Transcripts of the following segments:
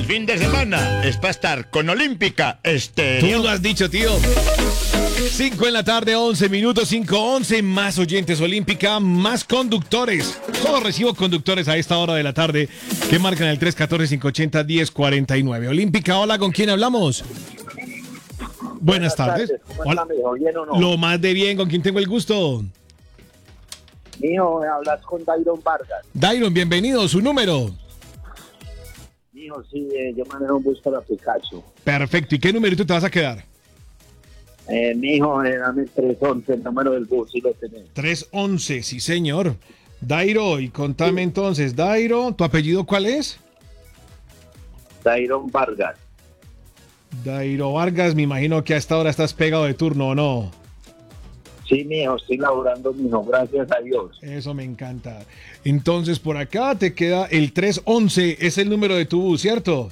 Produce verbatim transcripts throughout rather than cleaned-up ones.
fin de semana es para estar con Olímpica Estéreo. Tú lo has dicho, tío. cinco en la tarde, once minutos, cinco once, más oyentes Olímpica, más conductores. Solo recibo conductores a esta hora de la tarde que marcan el tres uno cuatro, cinco ocho cero, uno cero cuatro nueve. Olímpica, hola, ¿con quién hablamos? Buenas, Buenas tardes. tardes. ¿Cómo está, mijo? ¿Bien o no? Lo más de bien, ¿con quién tengo el gusto? Mijo, hablas con Dairon Vargas. Dairon, bienvenido, su número. Mijo, sí, eh, yo manejo un bus para Picasso. Perfecto, ¿y qué numerito te vas a quedar? Eh, mijo, eh, dame el tres once, el número del bus, si lo tenés. tres once, sí señor. Dairo, y contame sí. entonces, Dairo, ¿tu apellido cuál es? Dairon Vargas. Dairo Vargas, me imagino que a esta hora estás pegado de turno, ¿o no? Sí, mijo, estoy laburando, mijo, gracias a Dios. Eso me encanta. Entonces, por acá te queda el tres once, es el número de tu bus, ¿cierto?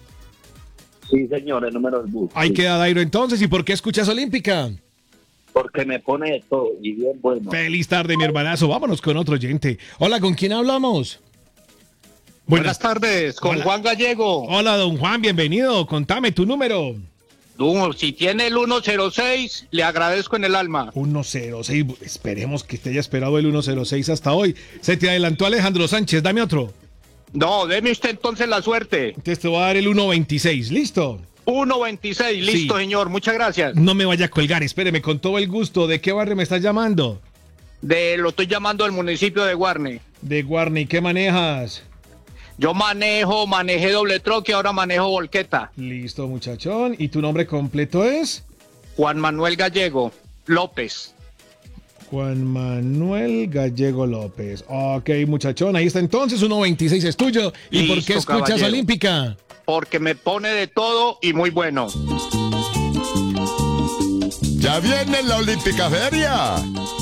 Sí, señor, el número del bus. Ahí sí. queda Dairo entonces, ¿y por qué escuchas Olímpica? Porque me pone de todo, y bien bueno. Feliz tarde, mi hermanazo, vámonos con otro oyente. Hola, ¿con quién hablamos? Buenas, Buenas tardes, con Hola. Juan Gallego. Hola, don Juan, bienvenido. Contame tu número. No, si tiene el uno cero seis, le agradezco en el alma. uno cero seis, esperemos que te haya esperado el uno cero seis hasta hoy. Se te adelantó Alejandro Sánchez, dame otro. No, deme usted entonces la suerte. Entonces te voy a dar el uno veintiséis, ¿listo? uno veintiséis, listo, sí. Señor, muchas gracias. No me vaya a colgar, espéreme, con todo el gusto. ¿De qué barrio me estás llamando? De, lo estoy llamando del municipio de Guarne. De Guarne, ¿y qué manejas? Yo manejo, manejé doble troque, ahora manejo volqueta. Listo, muchachón. ¿Y tu nombre completo es? Juan Manuel Gallego López. Juan Manuel Gallego López. Ok, muchachón, ahí está entonces, uno veintiséis es tuyo. ¿Y Listo, por qué escuchas caballero. Olímpica? Porque me pone de todo y muy bueno. Ya viene la Olímpica Feria.